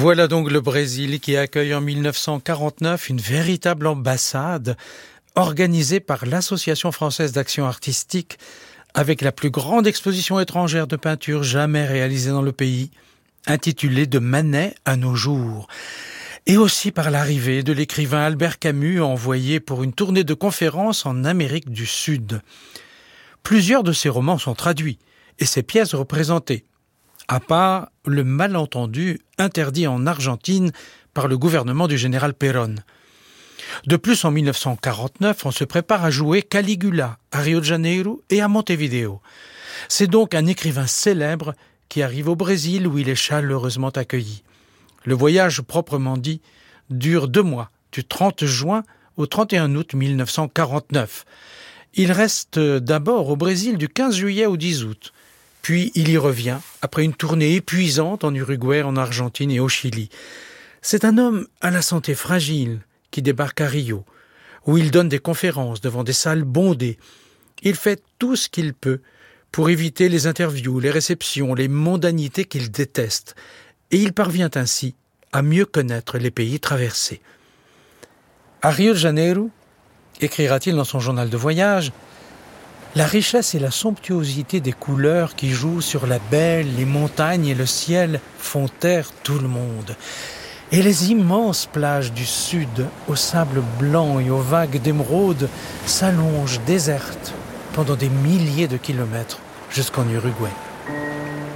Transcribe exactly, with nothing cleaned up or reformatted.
Voilà donc le Brésil qui accueille en mille neuf cent quarante-neuf une véritable ambassade organisée par l'Association française d'action artistique avec la plus grande exposition étrangère de peinture jamais réalisée dans le pays, intitulée De Manet à nos jours. Et aussi par l'arrivée de l'écrivain Albert Camus envoyé pour une tournée de conférences en Amérique du Sud. Plusieurs de ses romans sont traduits et ses pièces représentées, à part le malentendu interdit en Argentine par le gouvernement du général Perón. De plus, en mille neuf cent quarante-neuf, on se prépare à jouer Caligula à Rio de Janeiro et à Montevideo. C'est donc un écrivain célèbre qui arrive au Brésil où il est chaleureusement accueilli. Le voyage proprement dit dure deux mois, du trente juin au trente et un août mille neuf cent quarante-neuf. Il reste d'abord au Brésil du quinze juillet au dix août. Puis il y revient, après une tournée épuisante en Uruguay, en Argentine et au Chili. C'est un homme à la santé fragile qui débarque à Rio, où il donne des conférences devant des salles bondées. Il fait tout ce qu'il peut pour éviter les interviews, les réceptions, les mondanités qu'il déteste. Et il parvient ainsi à mieux connaître les pays traversés. À Rio de Janeiro, écrira-t-il dans son journal de voyage, la richesse et la somptuosité des couleurs qui jouent sur la baie, les montagnes et le ciel font taire tout le monde. Et les immenses plages du sud, aux sables blancs et aux vagues d'émeraude, s'allongent désertes pendant des milliers de kilomètres jusqu'en Uruguay.